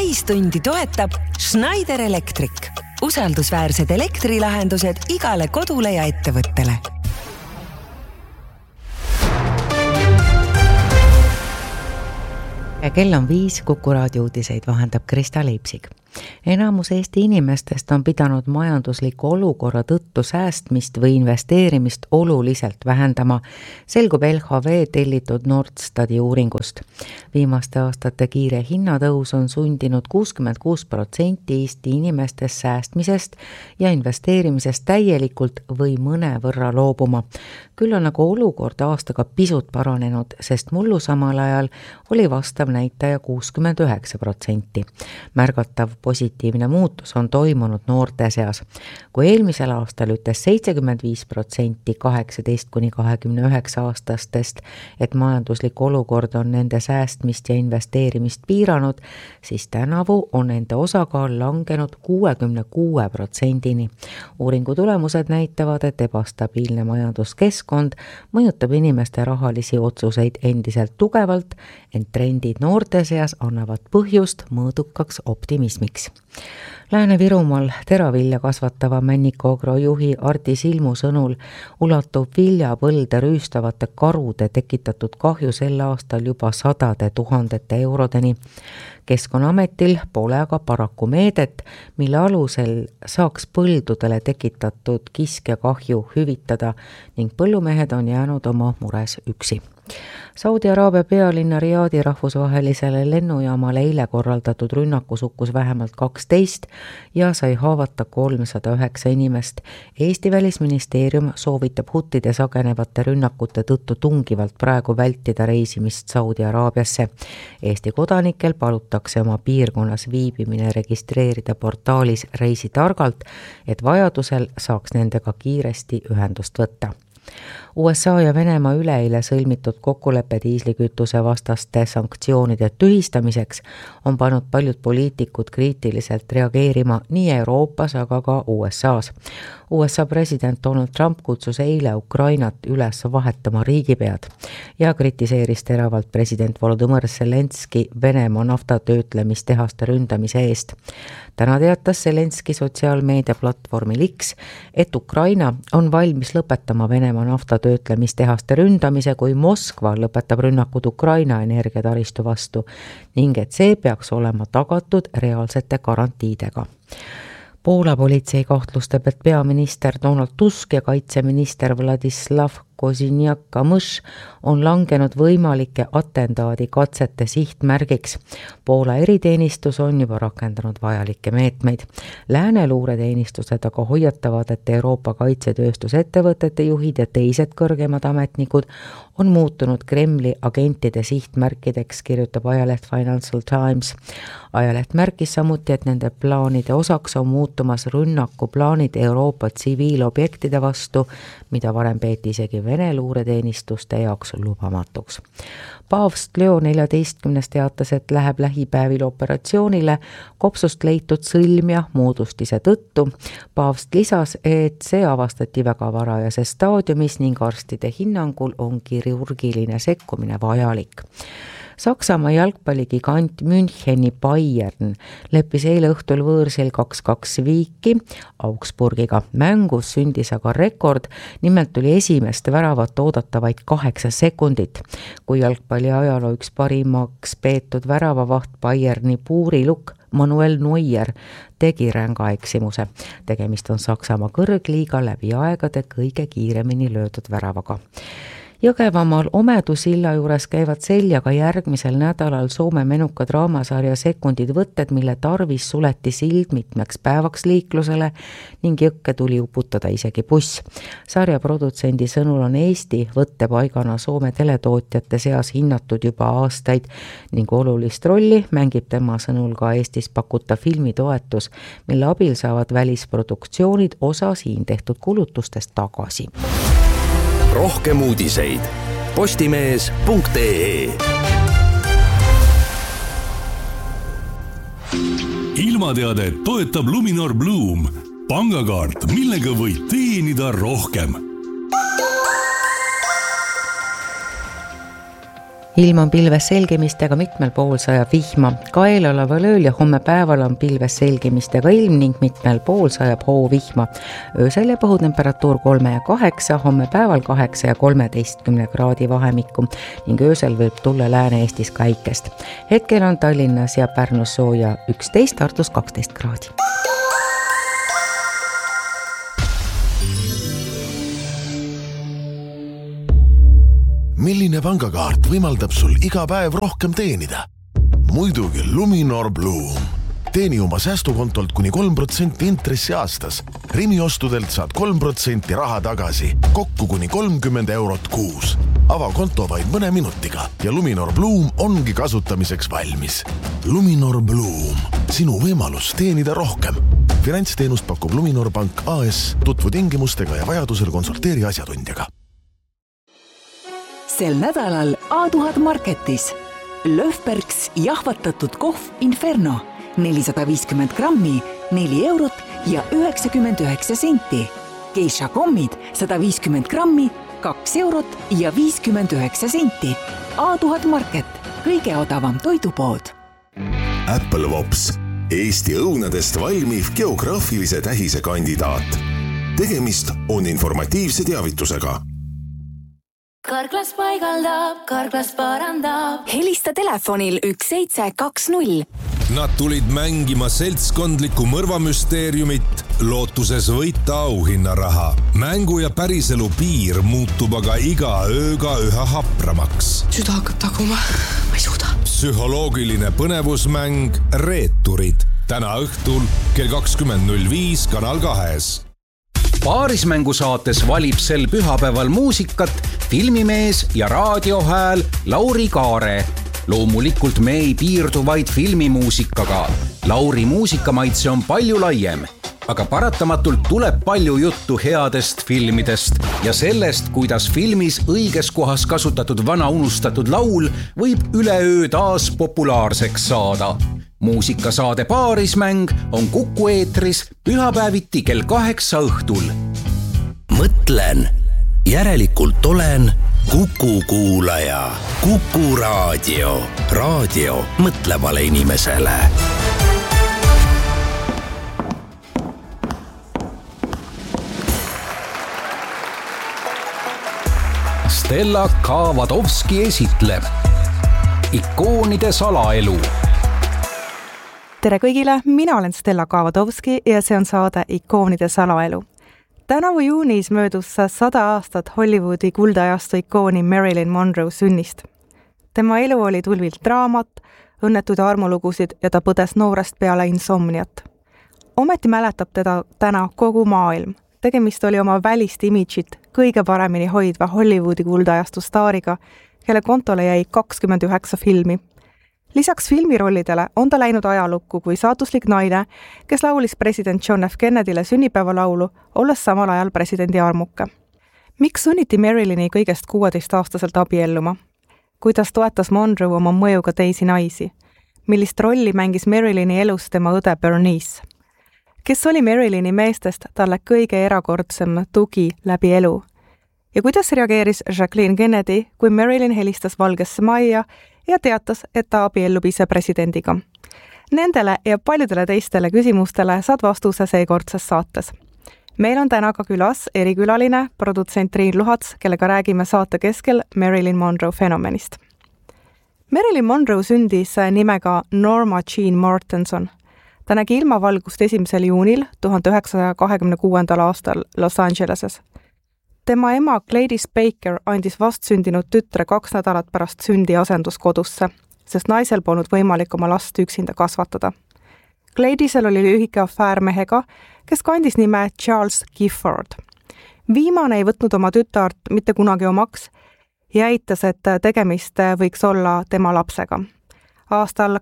Ühistundi toetab Schneider Electric. Usaldusväärsed elektrilahendused igale kodule ja ettevõttele. Ja kell on 5, Kuku raadio uudiseid vahendab Krista Leipsig. Enamus Eesti inimestest on pidanud majandusliku olukorra tõttu säästmist või investeerimist oluliselt vähendama, selgub LHV tellitud Nordstati uuringust. Viimaste aastate kiire hinnatõus on sundinud 66% Eesti inimestest säästmisest ja investeerimisest täielikult või mõnevõrra loobuma. Küll on aga olukord aastaga pisut paranenud, sest mullu samal ajal oli vastav näitaja 69%. Märgatav positiivne muutus on toimunud noorte seas. Kui eelmisel aastal ütles 75% 18–29 aastastest, et majanduslik olukord on nende säästmist ja investeerimist piiranud, siis tänavu on nende osakaal langenud 66%-ni. Uuringu tulemused näitavad, et ebastabiilne majanduskeskkond mõjutab inimeste rahalisi otsuseid endiselt tugevalt, ent trendid noorte seas annavad põhjust mõõdukaks optimismiks. Lääne-Virumaal teravilja kasvatava Männiku-Agro juhi Arti Silmu sõnul ulatub viljapõlde rüüstavate karude tekitatud kahju sel aastal juba 100 000 eurodeni. Keskkonnaametil pole aga paraku meedet, mille alusel saaks põldudele tekitatud kiskjakahju hüvitada ning põllumehed on jäänud oma mures üksi. Saudi Araabia pealinna Riadi rahvusvahelisele lennujaamale eile korraldatud rünnakus hukkus vähemalt 12 ja sai haavata 309 inimest. Eesti välisministeerium soovitab huttide sagenevate rünnakute tõttu tungivalt praegu vältida reisimist Saudi Araabiasse. Eesti kodanikel palutakse oma piirkonnas viibimine registreerida portaalis Reisi targalt, et vajadusel saaks nendega kiiresti ühendust võtta. USA ja Venemaa üleeile sõlmitud kokkuleppe diislikütuse vastaste sanktsioonide tühistamiseks on pannud paljud poliitikud kriitiliselt reageerima nii Euroopas, aga ka USAs. USA president Donald Trump kutsus eile Ukrainat üles vahetama riigipead ja kritiseeris teravalt president Volodõmõr Zelenski Venemaa naftatöötlemistehaste ründamise eest. Täna teatas Zelenski sotsiaalmeedia platvormil X, et Ukraina on valmis lõpetama Venemaa naftatöötlemistehaste ründamise, kui Moskva lõpetab rünnakud Ukraina energiataristu vastu ning et see peaks olema tagatud reaalsete garantiidega. Poola politsei kahtlustab, et peaminister Donald Tusk ja kaitseminister Vladislav Kosiniak-Kamõš on langenud võimalike atentaadikatsete sihtmärgiks. Poola eriteenistus on juba rakendanud vajalikke meetmeid. Lääne luureteenistused aga hoiatavad, et Euroopa kaitsetööstusettevõtete juhid ja teised kõrgemad ametnikud on muutunud Kremli agentide sihtmärkideks, kirjutab ajaleht Financial Times. Ajaleht märkis samuti, et nende plaanide osaks on muutumas rünnakuplaanid Euroopa tsiviilobjektide vastu, mida varem peeti isegi Vene luureteenistuste jaoks lubamatuks. Paavst Leo 14. teatas, et läheb lähipäevil operatsioonile kopsust leitud sõlm ja moodustise tõttu. Paavst lisas, et see avastati väga varajases staadiumis ning arstide hinnangul on kirurgiline sekkumine vajalik. Saksamaa jalgpalligigant Müncheni Bayern leppis eile õhtul võõrsil 2-2 viiki Augsburgiga. Mängus sündis aga rekord, nimelt tuli esimest väravat oodata vaid 8 sekundit. Kui jalgpalli ajaloo üks parimaks peetud väravavaht Bayerni puurilukk Manuel Neuer tegi ränga eksimuse. Tegemist on Saksamaa kõrgliiga läbi aegade kõige kiiremini löödud väravaga. Jõgevamaal Omedu silla juures käivad seljaga järgmisel nädalal Soome menuka draamasarja Sekundid võtted, mille tarvis suleti sild mitmeks päevaks liiklusele ning jõkke tuli uputada isegi buss. Sarja produtsendi sõnul on Eesti võttepaigana Soome teletootjate seas hinnatud juba aastaid ning olulist rolli mängib tema sõnul ka Eestis pakutav filmitoetus, mille abil saavad välisproduktsioonid osa siin tehtud kulutustest tagasi. Rohkem uudiseid postimees.ee. Ilmateadet toetab Luminor Bloom, pangakaart, millega võid teenida rohkem. ilm on pilves selgimistega, mitmel pool sajab vihma. Ka eeloleval ööl ja homme päeval on pilves selgimistega ilm ning mitmel pool sajab hoovihma. Öösel jääb õhutemperatuur 3 ja 8, homme päeval 8 ja 13 kraadi vahemikku ning öösel võib tulla Lääne-Eestis ka äikest. Hetkel on Tallinnas ja Pärnus sooja 11, Tartus 12 kraadi. Milline pangakaart võimaldab sul iga päev rohkem teenida? Muidugi Luminor Bloom. Teeni oma säästukontolt kuni 3% intressi aastas. Rimi ostudelt saad 3% raha tagasi, kokku kuni 30 eurot kuus. Ava konto vaid mõne minutiga ja Luminor Bloom ongi kasutamiseks valmis. Luminor Bloom. Sinu võimalus teenida rohkem. Finantsteenust pakub Luminor Pank AS. Tutvu tingimustega ja vajadusel konsulteeri asjatundjaga. Sel nädalal A1000 Marketis Löfbergs jahvatatud kohv Inferno 450 grammi, 4 eurot ja 99 senti. Geisha kommid 150 grammi, 2 eurot ja 59 senti. A1000 Market, kõige odavam toidupood. Apple Wops, Eesti õunadest valmiv geograafilise tähise kandidaat. Tegemist on informatiivse teavitusega. Karklas paigaldab, Karklas parandab. Helista telefonil 1720. Nad tulid mängima seltskondlikku mõrvamüsteeriumit, lootuses võita auhinnaraha. Mängu ja päriselu piir muutub aga iga ööga üha hapramaks. Süda hakkab taguma, ma ei suuda. Psühholoogiline põnevusmäng Reeturid. Täna õhtul kell 20.05 Kanal 2. Paarismängusaates valib sel pühapäeval muusikat filmimees ja raadiohääl Lauri Kaare. Loomulikult me ei piirdu vaid filmimuusikaga. Lauri muusikamaitse on palju laiem, aga paratamatult tuleb palju juttu headest filmidest ja sellest, kuidas filmis õiges kohas kasutatud vana unustatud laul võib üleöö taas populaarseks saada. Muusikasaade Paarismäng on Kuku eetris pühapäeviti kell 8 õhtul. Mõtlen, järelikult olen Kuku kuulaja. Kuku raadio. Raadio mõtlevale inimesele. Stella Kavadovski esitleb Ikoonide salaelu. Tere kõigile, mina olen Stella Kavadovski ja see on saade Ikoonide salaelu. Tänavu juunis möödus 100 aastat Hollywoodi kuldajastu ikooni Marilyn Monroe sünnist. Tema elu oli tulvilt draamat, õnnetuid armulugusid ja ta põdes noorest peale insomniat. Ometi mäletab teda täna kogu maailm. Tegemist oli oma välist imidžit kõige paremini hoidva Hollywoodi kuldajastu staariga, kelle kontole jäi 29 filmi. Lisaks filmirollidele on ta läinud ajalukku kui saatuslik naine, kes laulis president John F. Kennedyle sünnipäevalaulu, olles samal ajal presidendi armuke. Miks sunniti Marilyni kõigest 16-aastaselt abielluma? Kuidas toetas Monroe oma mõjuga teisi naisi? Millist rolli mängis Marilyni elus tema õde Bernice? Kes oli Marilyni meestest talle kõige erakordsem tugi läbi elu? Ja kuidas reageeris Jacqueline Kennedy, kui Marilyn helistas Valgesse Majja ja teatas, et ta abiellub ise presidendiga? Nendele ja paljudele teistele küsimustele saad vastuse seekordses saates. Meil on täna ka külas erikülaline, produtsent Triin Luhats, kellega räägime saate keskel Marilyn Monroe fenomenist. Marilyn Monroe sündis nimega Norma Jean Mortenson. Ta nägi ilmavalgust 1. juunil 1926. aastal Los Angeleses. Tema ema Gladys Baker andis vastsündinud tütre 2 nädalat pärast sündi asenduskodusse, sest naisel polnud võimalik oma last üksinda kasvatada. Gladysel oli lühike afäär mehega, kes kandis nime Charles Gifford. Viimane ei võtnud oma tütart mitte kunagi omaks ja eitas, et tegemist võiks olla tema lapsega. Aastal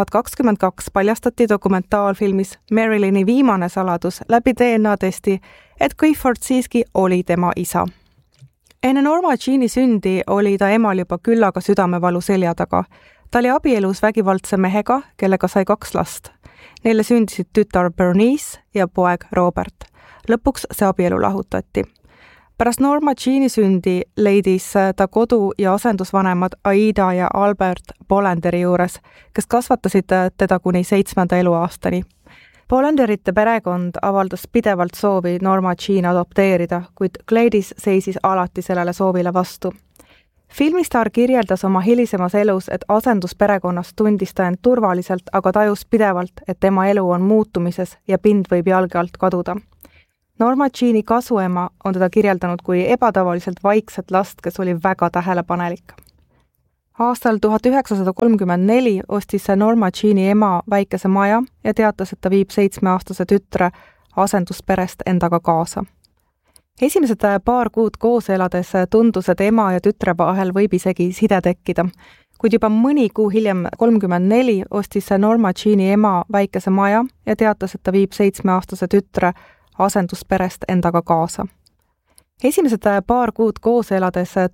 2022 paljastati dokumentaalfilmis Marilyni viimane saladus läbi DNA-testi, et Gifford siiski oli tema isa. Enne Norma Jeani sündi oli ta emal juba küllaga südamevalu selja taga. Ta oli abielus vägivaldse mehega, kellega sai 2 last. Neile sündisid tütar Bernice ja poeg Robert. Lõpuks see abielu lahutati. Pärast Norma Jeani sündi leidis ta kodu ja asendusvanemad Aida ja Albert Bollanderi juures, kes kasvatasid teda kuni 7. eluaastani. Bollanderite perekond avaldas pidevalt soovi Norma Jean adopteerida, kuid Gladys seisis alati sellele soovile vastu. Filmistaar kirjeldas oma hilisemas elus, et asendusperekonnas tundis ta end turvaliselt, aga tajus pidevalt, et tema elu on muutumises ja pind võib jalge alt kaduda. Norma Jeani kasuema on teda kirjeldanud kui ebatavaliselt vaikset last, kes oli väga tähelepanelik. Aastal 1934 ostis Norma Jeani ema väikese maja ja teatas, et ta viib 7-aastase tütre asendusperest endaga kaasa. Esimesed paar kuud koos elades tundus, et ema ja tütre vahel võib isegi side tekkida, kuid juba mõni kuu hiljem 34 ostis Norma Jeani ema väikese maja ja teatas, et ta viib 7-aastase tütre asendusperest endaga kaasa. Esimesed paar kuud koos elades